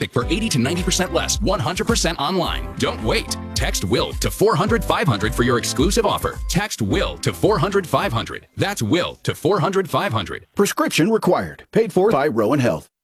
Perfect for 80 to 90% less, 100% online. Don't wait. Text WILL to 400-500 for your exclusive offer. Text WILL to 400-500. That's WILL to 400-500. Prescription required. Paid for by Rowan Health.